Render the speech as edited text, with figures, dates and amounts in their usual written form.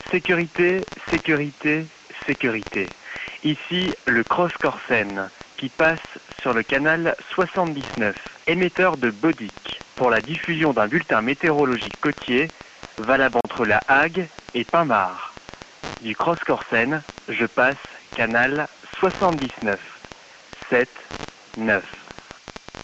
Sécurité, sécurité, sécurité. Ici, le Cross-Corsen, qui passe sur le canal 79, émetteur de Bodic, pour la diffusion d'un bulletin météorologique côtier, valable entre La Hague et Pinmar. Du Cross-Corsen, je passe canal 79, 7, 9.